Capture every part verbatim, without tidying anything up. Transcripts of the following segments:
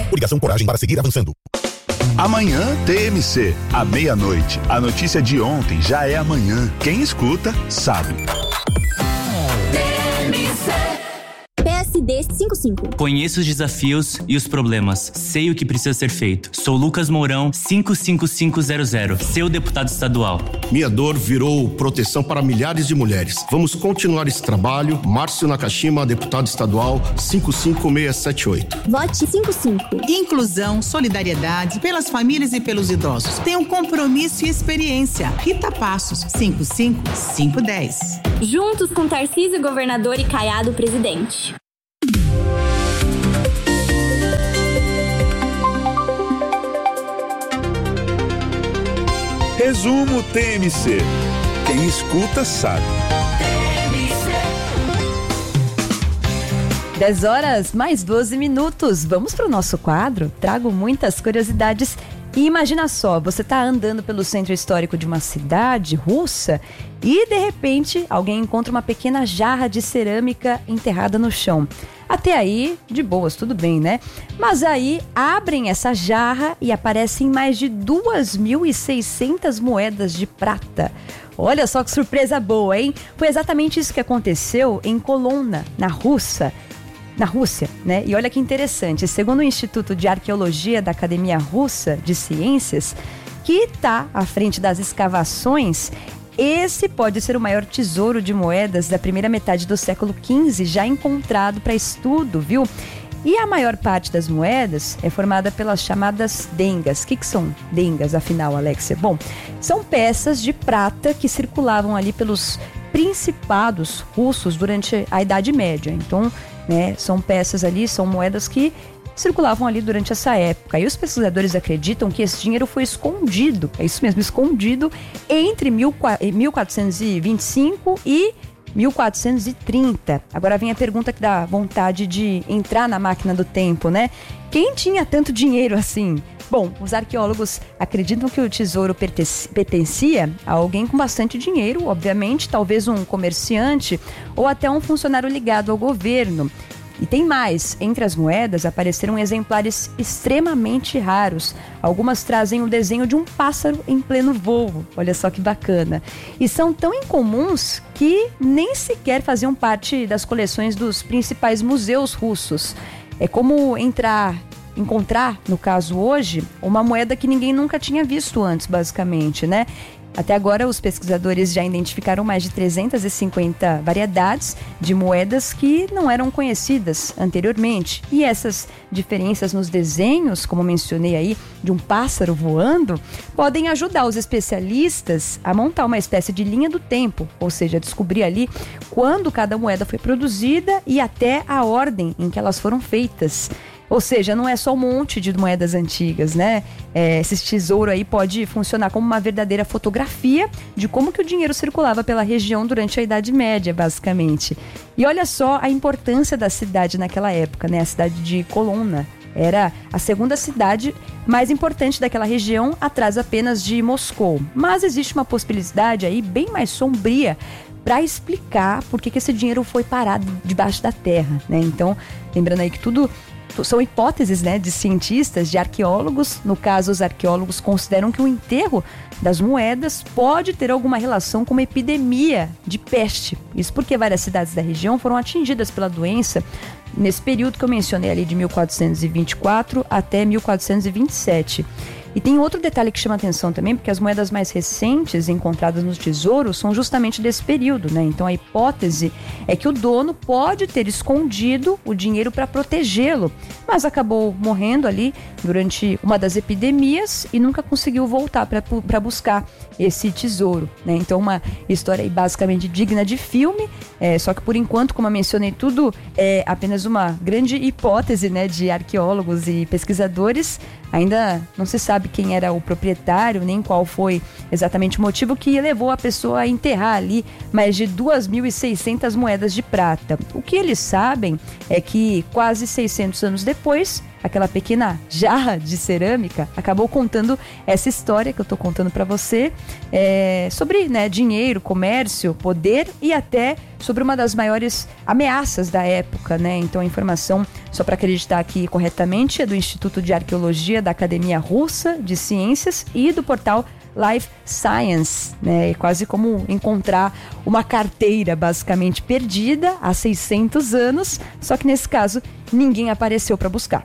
Obrigação Coragem para seguir avançando. Amanhã T M C, à meia-noite. A notícia de ontem já é amanhã. Quem escuta, sabe. P S D cinquenta e cinco. Conheço os desafios e os problemas. Sei o que precisa ser feito. Sou Lucas Mourão, cinco cinco cinco zero zero, seu deputado estadual. Minha dor virou proteção para milhares de mulheres. Vamos continuar esse trabalho. Márcio Nakashima, deputado estadual, cinco cinco seis sete oito. Vote cinquenta e cinco. Inclusão, solidariedade pelas famílias e pelos idosos. Tem um compromisso e experiência. Rita Passos, cinco cinco cinco um zero. Juntos com Tarcísio, governador, e Caiado, presidente. Resumo T M C. Quem escuta, sabe. dez horas mais doze minutos. Vamos para o nosso quadro. Trago muitas curiosidades. E imagina só, você tá andando pelo centro histórico de uma cidade russa e, de repente, alguém encontra uma pequena jarra de cerâmica enterrada no chão. Até aí, de boas, tudo bem, né? Mas aí, abrem essa jarra e aparecem mais de duas mil e seiscentas moedas de prata. Olha só que surpresa boa, hein? Foi exatamente isso que aconteceu em Kolomna, na Rússia. Na Rússia, né? E olha que interessante, segundo o Instituto de Arqueologia da Academia Russa de Ciências, que está à frente das escavações, esse pode ser o maior tesouro de moedas da primeira metade do século quinze já encontrado para estudo, viu? E a maior parte das moedas é formada pelas chamadas dengas. O que, que são dengas, afinal, Alexia? Bom, são peças de prata que circulavam ali pelos principados russos durante a Idade Média. Então, né, são peças ali, são moedas que circulavam ali durante essa época. E os pesquisadores acreditam que esse dinheiro foi escondido, é isso mesmo, escondido entre mil quatrocentos e vinte e cinco e mil quatrocentos e trinta. Agora vem a pergunta que dá vontade de entrar na máquina do tempo, né? Quem tinha tanto dinheiro assim? Bom, os arqueólogos acreditam que o tesouro pertencia a alguém com bastante dinheiro, obviamente, talvez um comerciante ou até um funcionário ligado ao governo. E tem mais, entre as moedas apareceram exemplares extremamente raros. Algumas trazem o desenho de um pássaro em pleno voo, olha só que bacana. E são tão incomuns que nem sequer faziam parte das coleções dos principais museus russos. É como entrar... encontrar, no caso hoje, uma moeda que ninguém nunca tinha visto antes, basicamente, né? Até agora, os pesquisadores já identificaram mais de trezentas e cinquenta variedades de moedas que não eram conhecidas anteriormente. E essas diferenças nos desenhos, como mencionei aí, de um pássaro voando, podem ajudar os especialistas a montar uma espécie de linha do tempo, ou seja, descobrir ali quando cada moeda foi produzida e até a ordem em que elas foram feitas. Ou seja, não é só um monte de moedas antigas, né? É, esse tesouro aí pode funcionar como uma verdadeira fotografia de como que o dinheiro circulava pela região durante a Idade Média, basicamente. E olha só a importância da cidade naquela época, né? A cidade de Kolomna era a segunda cidade mais importante daquela região, atrás apenas de Moscou. Mas existe uma possibilidade aí bem mais sombria para explicar por que que esse dinheiro foi parado debaixo da terra, né? Então, lembrando aí que tudo... são hipóteses, né, de cientistas, de arqueólogos. No caso, os arqueólogos consideram que o enterro das moedas pode ter alguma relação com uma epidemia de peste. Isso porque várias cidades da região foram atingidas pela doença nesse período que eu mencionei ali de mil quatrocentos e vinte e quatro até mil quatrocentos e vinte e sete. E tem outro detalhe que chama atenção também, porque as moedas mais recentes encontradas nos tesouros são justamente desse período, né? Então a hipótese é que o dono pode ter escondido o dinheiro para protegê-lo, mas acabou morrendo ali durante uma das epidemias e nunca conseguiu voltar para buscar esse tesouro, né? Então uma história aí basicamente digna de filme, é, só que por enquanto, como eu mencionei, tudo é apenas uma grande hipótese, né, de arqueólogos e pesquisadores. Ainda não se sabe quem era o proprietário, nem qual foi exatamente o motivo que levou a pessoa a enterrar ali mais de duas mil e seiscentas moedas de prata. O que eles sabem é que quase seiscentos anos depois, aquela pequena jarra de cerâmica, acabou contando essa história que eu tô contando para você, é, sobre, né, dinheiro, comércio, poder e até sobre uma das maiores ameaças da época, né? Então a informação, só para acreditar aqui corretamente, é do Instituto de Arqueologia da Academia Russa de Ciências e do portal Life Science, né? É quase como encontrar uma carteira basicamente perdida há seiscentos anos, só que nesse caso ninguém apareceu para buscar.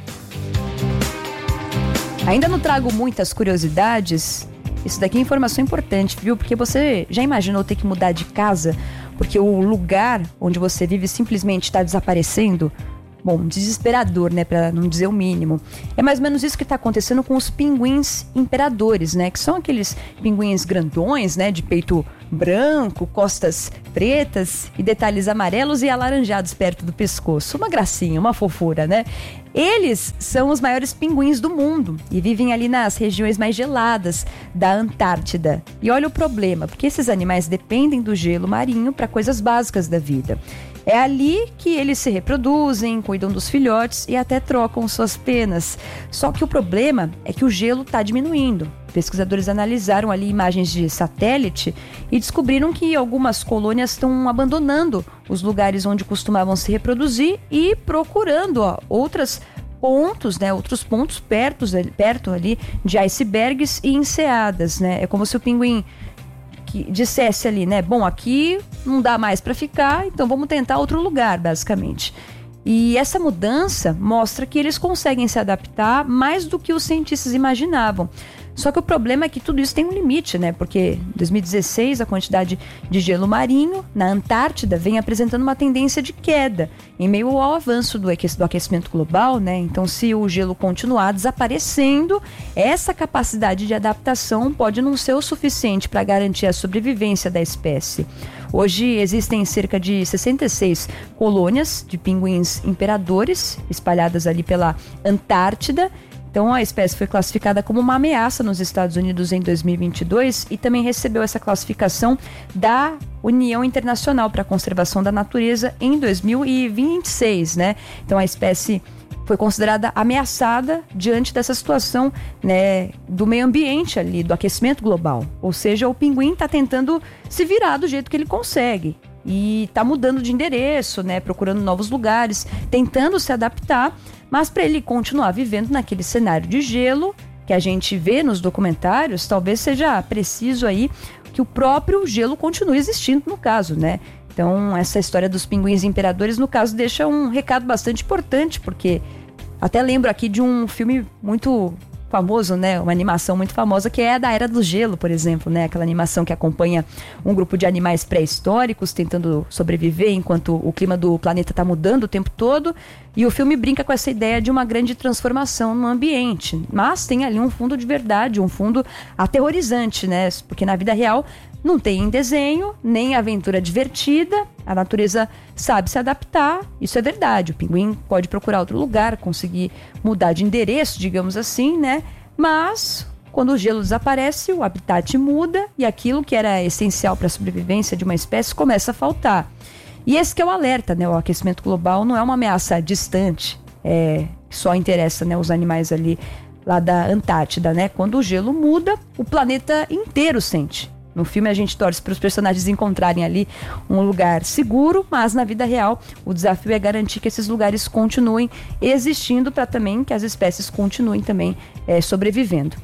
Ainda não trago muitas curiosidades. Isso daqui é informação importante, viu? Porque você já imaginou ter que mudar de casa porque o lugar onde você vive simplesmente está desaparecendo? Bom, desesperador, né, para não dizer o mínimo. É mais ou menos isso que está acontecendo com os pinguins imperadores, né, que são aqueles pinguins grandões, né, de peito branco, costas pretas e detalhes amarelos e alaranjados perto do pescoço. Uma gracinha, uma fofura, né? Eles são os maiores pinguins do mundo e vivem ali nas regiões mais geladas da Antártida. E olha o problema, porque esses animais dependem do gelo marinho para coisas básicas da vida. É ali que eles se reproduzem, cuidam dos filhotes e até trocam suas penas. Só que o problema é que o gelo está diminuindo. Pesquisadores analisaram ali imagens de satélite e descobriram que algumas colônias estão abandonando os lugares onde costumavam se reproduzir e procurando ó, outras pontos, né, outros pontos perto, perto ali de icebergs e enseadas, né? É como se o pinguim que dissesse ali, né, bom, aqui não dá mais para ficar, então vamos tentar outro lugar, basicamente. E essa mudança mostra que eles conseguem se adaptar mais do que os cientistas imaginavam. Só que o problema é que tudo isso tem um limite, né? Porque em dois mil e dezesseis a quantidade de gelo marinho na Antártida vem apresentando uma tendência de queda em meio ao avanço do aquecimento global, né? Então, se o gelo continuar desaparecendo, essa capacidade de adaptação pode não ser o suficiente para garantir a sobrevivência da espécie. Hoje existem cerca de sessenta e seis colônias de pinguins imperadores espalhadas ali pela Antártida. Então, a espécie foi classificada como uma ameaça nos Estados Unidos em dois mil e vinte e dois e também recebeu essa classificação da União Internacional para a Conservação da Natureza em dois mil e vinte e seis, né? Então, a espécie foi considerada ameaçada diante dessa situação, né, do meio ambiente ali, do aquecimento global. Ou seja, o pinguim está tentando se virar do jeito que ele consegue. E está mudando de endereço, né, procurando novos lugares, tentando se adaptar, mas para ele continuar vivendo naquele cenário de gelo que a gente vê nos documentários, talvez seja preciso aí que o próprio gelo continue existindo no caso, né? Então, essa história dos pinguins imperadores, no caso, deixa um recado bastante importante, porque até lembro aqui de um filme muito famoso, né? Uma animação muito famosa que é a da Era do Gelo, por exemplo, né? Aquela animação que acompanha um grupo de animais pré-históricos tentando sobreviver enquanto o clima do planeta está mudando o tempo todo. E o filme brinca com essa ideia de uma grande transformação no ambiente. Mas tem ali um fundo de verdade, um fundo aterrorizante, né? Porque na vida real não tem desenho, nem aventura divertida. A natureza sabe se adaptar, isso é verdade. O pinguim pode procurar outro lugar, conseguir mudar de endereço, digamos assim, né? Mas quando o gelo desaparece, o habitat muda e aquilo que era essencial para a sobrevivência de uma espécie começa a faltar. E esse que é o alerta, né? O aquecimento global não é uma ameaça distante, é, só interessa, né, os animais ali lá da Antártida, né? Quando o gelo muda, o planeta inteiro sente. No filme a gente torce para os personagens encontrarem ali um lugar seguro, mas na vida real o desafio é garantir que esses lugares continuem existindo para também que as espécies continuem também é, sobrevivendo.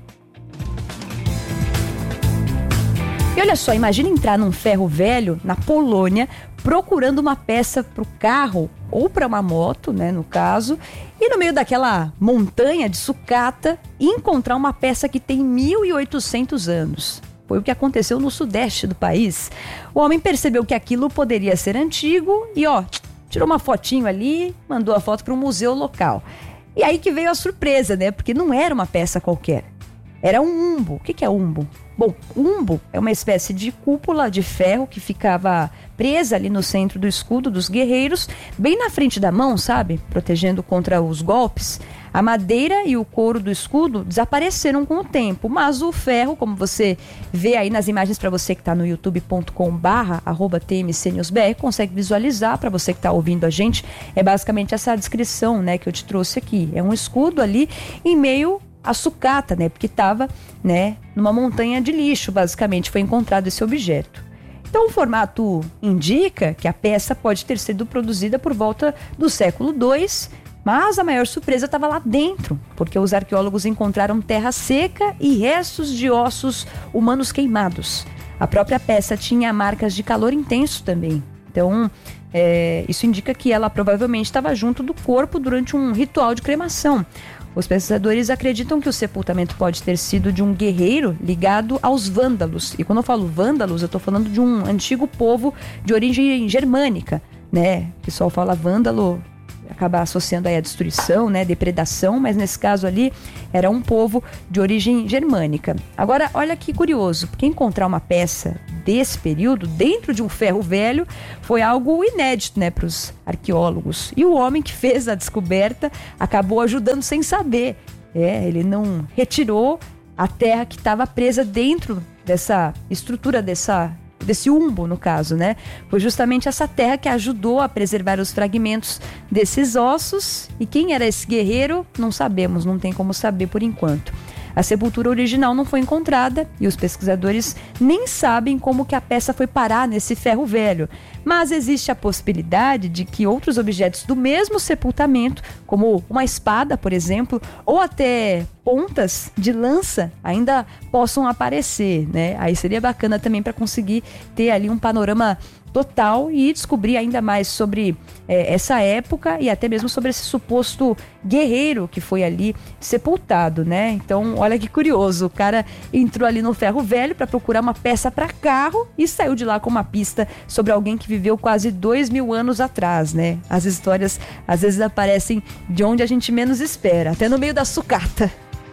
E olha só, imagina entrar num ferro velho na Polônia procurando uma peça para o carro ou para uma moto, né, no caso, e no meio daquela montanha de sucata encontrar uma peça que tem mil e oitocentos anos. Foi o que aconteceu no sudeste do país. O homem percebeu que aquilo poderia ser antigo e, ó, tirou uma fotinho ali, mandou a foto para um museu local. E aí que veio a surpresa, né? Porque não era uma peça qualquer. Era um umbo. O que que é umbo? Bom, umbo é uma espécie de cúpula de ferro que ficava presa ali no centro do escudo dos guerreiros, bem na frente da mão, sabe? Protegendo contra os golpes. A madeira e o couro do escudo desapareceram com o tempo, mas o ferro, como você vê aí nas imagens, para você que está no youtube ponto com barra arroba T M C News B R, consegue visualizar. Para você que está ouvindo a gente, é basicamente essa descrição, né, que eu te trouxe aqui. É um escudo ali em meio à sucata, né, porque estava, né, numa montanha de lixo, basicamente foi encontrado esse objeto. Então o formato indica que a peça pode ter sido produzida por volta do século dois, mas a maior surpresa estava lá dentro, porque os arqueólogos encontraram terra seca e restos de ossos humanos queimados. A própria peça tinha marcas de calor intenso também. Então, é, isso indica que ela provavelmente estava junto do corpo durante um ritual de cremação. Os pesquisadores acreditam que o sepultamento pode ter sido de um guerreiro ligado aos vândalos. E quando eu falo vândalos, eu estou falando de um antigo povo de origem germânica, né? O pessoal fala vândalo, acaba associando aí a destruição, né, depredação, mas nesse caso ali era um povo de origem germânica. Agora, olha que curioso, porque encontrar uma peça desse período dentro de um ferro velho foi algo inédito, né, para os arqueólogos. E o homem que fez a descoberta acabou ajudando sem saber. É, ele não retirou a terra que estava presa dentro dessa estrutura, dessa desse umbo, no caso, né? Foi justamente essa terra que ajudou a preservar os fragmentos desses ossos. E quem era esse guerreiro? Não sabemos, não tem como saber por enquanto. A sepultura original não foi encontrada e os pesquisadores nem sabem como que a peça foi parar nesse ferro velho. Mas existe a possibilidade de que outros objetos do mesmo sepultamento, como uma espada, por exemplo, ou até pontas de lança, ainda possam aparecer, né? Aí seria bacana também para conseguir ter ali um panorama total e descobrir ainda mais sobre é, essa época e até mesmo sobre esse suposto guerreiro que foi ali sepultado, né? Então, olha que curioso, o cara entrou ali no ferro velho para procurar uma peça para carro e saiu de lá com uma pista sobre alguém que viveu quase dois mil anos atrás, né? As histórias às vezes aparecem de onde a gente menos espera, até no meio da sucata.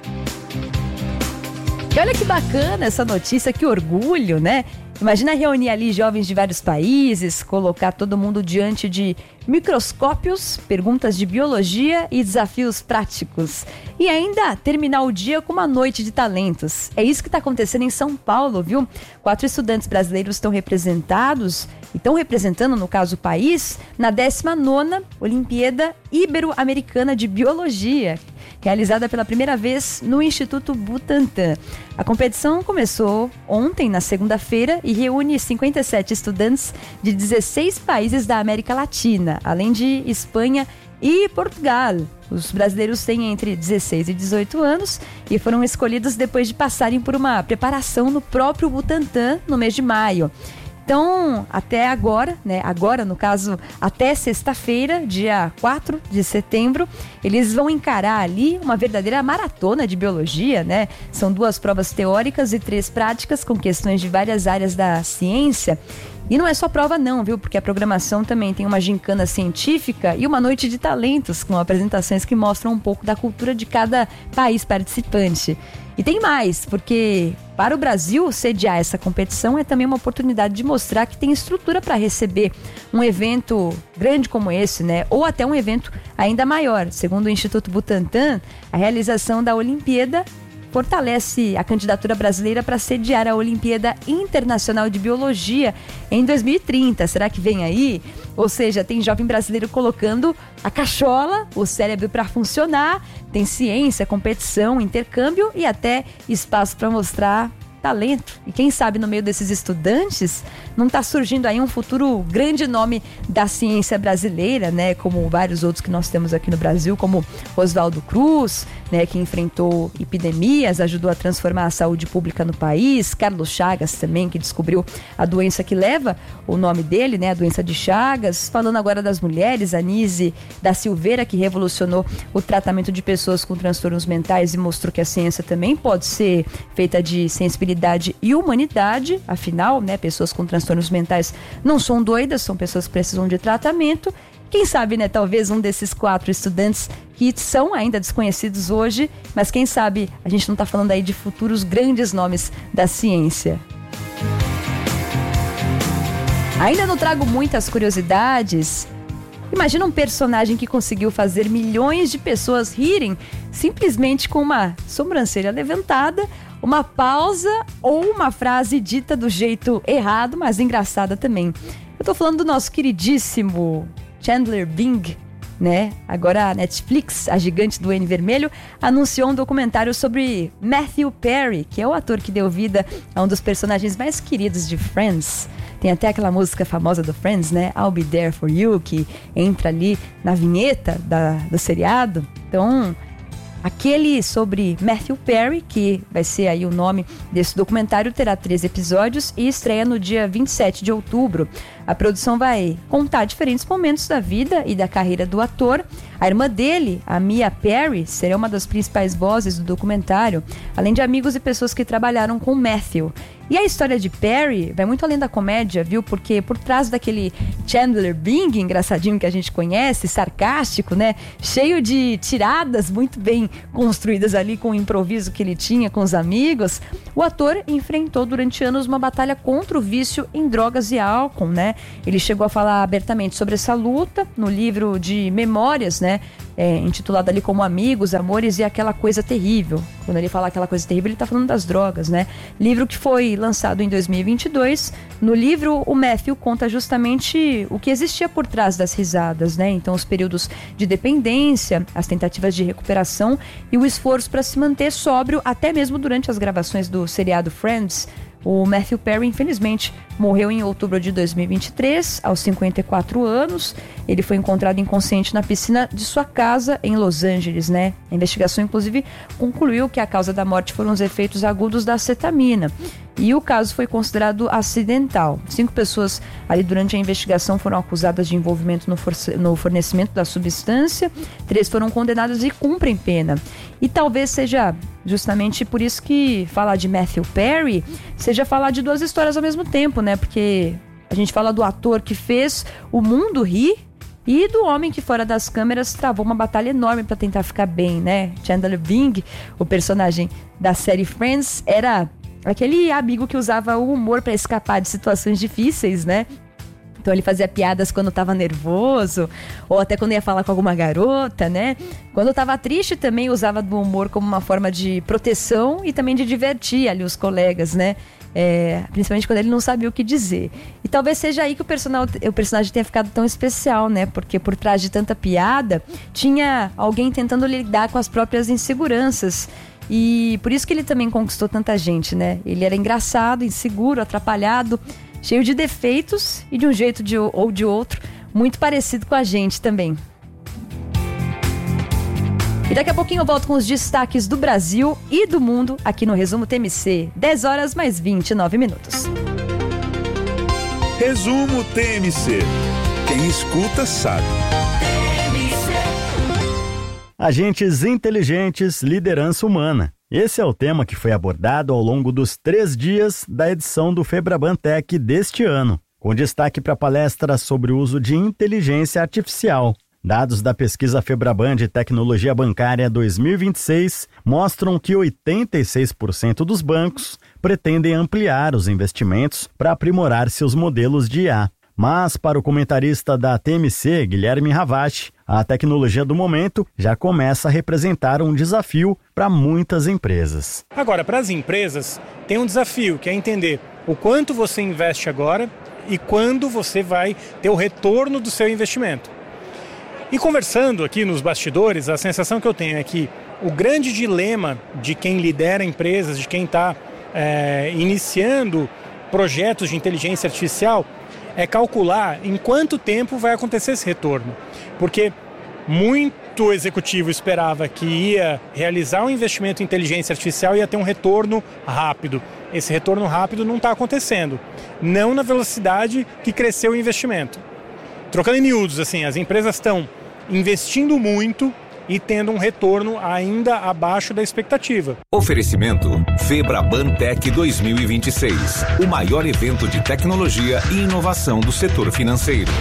E olha que bacana essa notícia, que orgulho, né? Imagina reunir ali jovens de vários países, colocar todo mundo diante de microscópios, perguntas de biologia e desafios práticos. E ainda terminar o dia com uma noite de talentos. É isso que está acontecendo em São Paulo, viu? Quatro estudantes brasileiros estão representados, e estão representando, no caso, o país, na décima nona Olimpíada Ibero-Americana de Biologia, realizada pela primeira vez no Instituto Butantan. A competição começou ontem, na segunda-feira, e reúne cinquenta e sete estudantes de dezesseis países da América Latina, além de Espanha e Portugal. Os brasileiros têm entre dezesseis e dezoito anos e foram escolhidos depois de passarem por uma preparação no próprio Butantan no mês de maio. Então, até agora, né, agora no caso, até sexta-feira, dia quatro de setembro, eles vão encarar ali uma verdadeira maratona de biologia, né? São duas provas teóricas e três práticas com questões de várias áreas da ciência. E não é só prova não, viu? Porque a programação também tem uma gincana científica e uma noite de talentos, com apresentações que mostram um pouco da cultura de cada país participante. E tem mais, porque para o Brasil sediar essa competição é também uma oportunidade de mostrar que tem estrutura para receber um evento grande como esse, né? Ou até um evento ainda maior. Segundo o Instituto Butantan, a realização da Olimpíada fortalece a candidatura brasileira para sediar a Olimpíada Internacional de Biologia em dois mil e trinta. Será que vem aí? Ou seja, tem jovem brasileiro colocando a cachola, o cérebro para funcionar, tem ciência, competição, intercâmbio e até espaço para mostrar talento. E quem sabe no meio desses estudantes não está surgindo aí um futuro grande nome da ciência brasileira, né? Como vários outros que nós temos aqui no Brasil, como Oswaldo Cruz, né? Que enfrentou epidemias, ajudou a transformar a saúde pública no país. Carlos Chagas também, que descobriu a doença que leva o nome dele, né? A doença de Chagas. Falando agora das mulheres, Anise da Silveira, que revolucionou o tratamento de pessoas com transtornos mentais e mostrou que a ciência também pode ser feita de sensibilidade e humanidade. Afinal, né, pessoas com transtornos mentais não são doidas, são pessoas que precisam de tratamento. Quem sabe, né, talvez um desses quatro estudantes que são ainda desconhecidos hoje, mas quem sabe a gente não está falando aí de futuros grandes nomes da ciência. Ainda não trago muitas curiosidades. Imagina um personagem que conseguiu fazer milhões de pessoas rirem simplesmente com uma sobrancelha levantada, uma pausa ou uma frase dita do jeito errado, mas engraçada também. Eu tô falando do nosso queridíssimo Chandler Bing, né? Agora a Netflix, a gigante do N vermelho, anunciou um documentário sobre Matthew Perry, que é o ator que deu vida a um dos personagens mais queridos de Friends. Tem até aquela música famosa do Friends, né? I'll Be There For You, que entra ali na vinheta da, do seriado. Então, aquele sobre Matthew Perry, que vai ser aí o nome desse documentário, terá três episódios e estreia no dia vinte e sete de outubro. A produção vai contar diferentes momentos da vida e da carreira do ator. A irmã dele, a Mia Perry, será uma das principais vozes do documentário, além de amigos e pessoas que trabalharam com Matthew. E a história de Perry vai muito além da comédia, viu? Porque por trás daquele Chandler Bing engraçadinho que a gente conhece, sarcástico, né? Cheio de tiradas muito bem construídas ali com o improviso que ele tinha com os amigos, o ator enfrentou durante anos uma batalha contra o vício em drogas e álcool, né? Ele chegou a falar abertamente sobre essa luta no livro de memórias, né? É, intitulado ali como Amigos, Amores e Aquela Coisa Terrível. Quando ele fala aquela coisa terrível, ele está falando das drogas, né? Livro que foi lançado em dois mil e vinte e dois. No livro, o Matthew conta justamente o que existia por trás das risadas, né? Então, os períodos de dependência, as tentativas de recuperação e o esforço para se manter sóbrio, até mesmo durante as gravações do seriado Friends. O Matthew Perry, infelizmente, morreu em outubro de dois mil e vinte e três, aos cinquenta e quatro anos. Ele foi encontrado inconsciente na piscina de sua casa em Los Angeles, né? A investigação, inclusive, concluiu que a causa da morte foram os efeitos agudos da cetamina. E o caso foi considerado acidental. Cinco pessoas ali durante a investigação foram acusadas de envolvimento no, force- no fornecimento da substância. Três foram condenadas e cumprem pena. E talvez seja justamente por isso que falar de Matthew Perry seja falar de duas histórias ao mesmo tempo, né? Porque a gente fala do ator que fez o mundo rir e do homem que fora das câmeras travou uma batalha enorme para tentar ficar bem, né? Chandler Bing, o personagem da série Friends, era aquele amigo que usava o humor para escapar de situações difíceis, né? Então ele fazia piadas quando estava nervoso, ou até quando ia falar com alguma garota, né? Quando estava triste também usava do humor como uma forma de proteção e também de divertir ali os colegas, né? É, principalmente quando ele não sabia o que dizer. E talvez seja aí que o, personal, o personagem tenha ficado tão especial, né? Porque por trás de tanta piada, tinha alguém tentando lidar com as próprias inseguranças. E por isso que ele também conquistou tanta gente, né? Ele era engraçado, inseguro, atrapalhado, cheio de defeitos e de um jeito de, ou de outro, muito parecido com a gente também. E daqui a pouquinho eu volto com os destaques do Brasil e do mundo aqui no Resumo T M C. dez horas mais vinte e nove minutos. Resumo T M C. Quem escuta sabe. Agentes inteligentes, liderança humana. Esse é o tema que foi abordado ao longo dos três dias da edição do Febraban Tech deste ano, com destaque para a palestra sobre o uso de inteligência artificial. Dados da pesquisa Febraban de Tecnologia Bancária dois mil e vinte e seis mostram que oitenta e seis por cento dos bancos pretendem ampliar os investimentos para aprimorar seus modelos de I A. Mas, para o comentarista da T M C, Guilherme Ravache, a tecnologia do momento já começa a representar um desafio para muitas empresas. Agora, para as empresas, tem um desafio, que é entender o quanto você investe agora e quando você vai ter o retorno do seu investimento. E conversando aqui nos bastidores, a sensação que eu tenho é que o grande dilema de quem lidera empresas, de quem está é, iniciando projetos de inteligência artificial, é calcular em quanto tempo vai acontecer esse retorno. Porque muito executivo esperava que ia realizar um investimento em inteligência artificial e ia ter um retorno rápido. Esse retorno rápido não está acontecendo. Não na velocidade que cresceu o investimento. Trocando em miúdos, assim, as empresas estão investindo muito e tendo um retorno ainda abaixo da expectativa. Oferecimento Febraban Tech dois mil e vinte e seis, o maior evento de tecnologia e inovação do setor financeiro.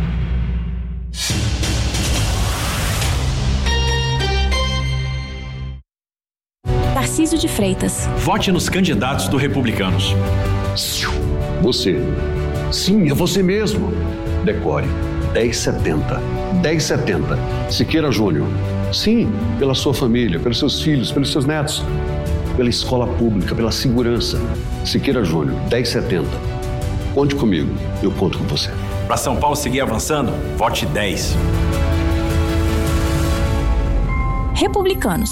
Tarcísio de Freitas. Vote nos candidatos do Republicanos. Você. Sim, é você mesmo. Decore. dez setenta. dez setenta. Siqueira Júnior. Sim, pela sua família, pelos seus filhos, pelos seus netos, pela escola pública, pela segurança. Siqueira Júnior, dez setenta. Conte comigo, eu conto com você. Para São Paulo seguir avançando, vote dez. Republicanos.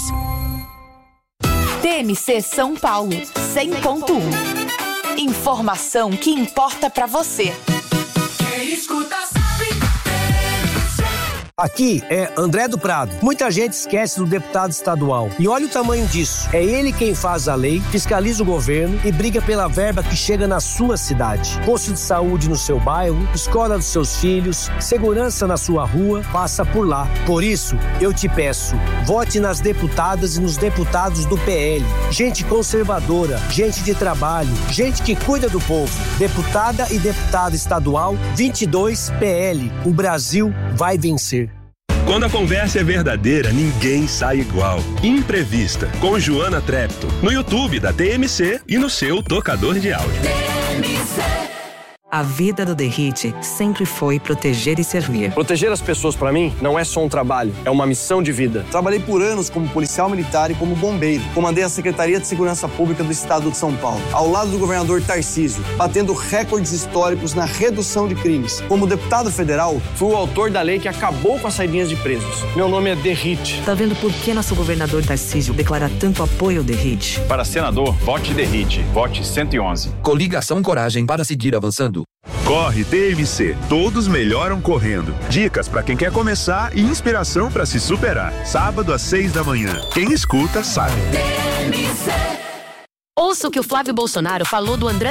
T M C São Paulo, cem ponto um. Informação que importa pra você. Quem escuta sabe. Aqui é André do Prado. Muita gente esquece do deputado estadual. E olha o tamanho disso. É ele quem faz a lei, fiscaliza o governo e briga pela verba que chega na sua cidade. Posto de saúde no seu bairro, escola dos seus filhos, segurança na sua rua, passa por lá. Por isso, eu te peço, vote nas deputadas e nos deputados do P L. Gente conservadora, gente de trabalho, gente que cuida do povo. Deputada e deputado estadual, vinte e dois P L. O Brasil vai vencer. Quando a conversa é verdadeira, ninguém sai igual. Imprevista, com Joana Trepto, no YouTube da T M C e no seu tocador de áudio. A vida do Derrite sempre foi proteger e servir. Proteger as pessoas, pra mim, não é só um trabalho, é uma missão de vida. Trabalhei por anos como policial militar e como bombeiro. Comandei a Secretaria de Segurança Pública do Estado de São Paulo, ao lado do governador Tarcísio, batendo recordes históricos na redução de crimes. Como deputado federal, fui o autor da lei que acabou com as saidinhas de presos. Meu nome é Derrite. Tá vendo por que nosso governador Tarcísio declara tanto apoio ao Derrite? Para senador, vote Derrite. Vote cento e onze. Coligação Coragem para seguir avançando. Corre T M C, todos melhoram correndo. Dicas para quem quer começar e inspiração para se superar. Sábado às seis da manhã. Quem escuta sabe. Ouça o que o Flávio Bolsonaro falou do André